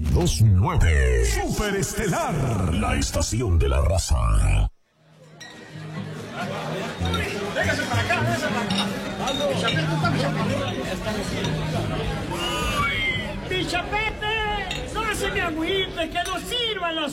92.9. Superestelar, la estación de la raza. Véngase para acá, véngase para acá. Pichapete, no se me agüite, que no sirvan los